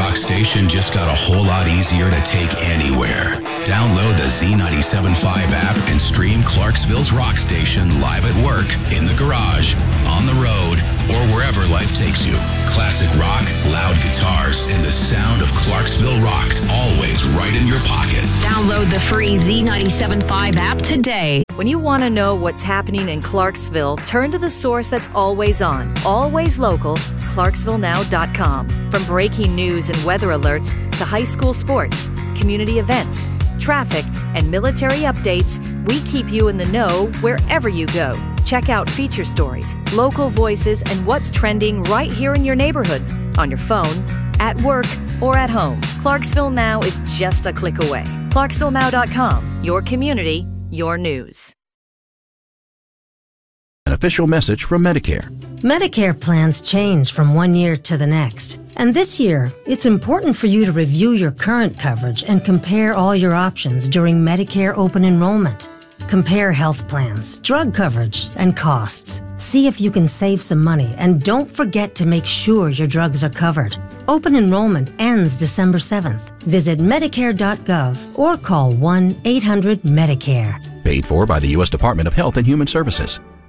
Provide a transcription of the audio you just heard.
Rock Station just got a whole lot easier to take anywhere. Download the Z97.5 app and stream Clarksville's Rock Station live at work, in the garage, on the road, or wherever life takes you. Classic rock, loud guitars, and the sound of Clarksville rocks always right in your pocket. Download the free Z97.5 app today. When you want to know what's happening in Clarksville, turn to the source that's always on, always local, ClarksvilleNow.com. From breaking news and weather alerts to high school sports, community events, traffic, and military updates, we keep you in the know wherever you go. Check out feature stories, local voices, and what's trending right here in your neighborhood, on your phone, at work, or at home. Clarksville Now is just a click away. ClarksvilleNow.com, your community, your news. An official message from Medicare. Medicare plans change from one year to the next. And this year, it's important for you to review your current coverage and compare all your options during Medicare open enrollment. Compare health plans, drug coverage, and costs. See if you can save some money, and don't forget to make sure your drugs are covered. Open enrollment ends December 7th. Visit Medicare.gov or call 1-800-MEDICARE. Paid for by the U.S. Department of Health and Human Services.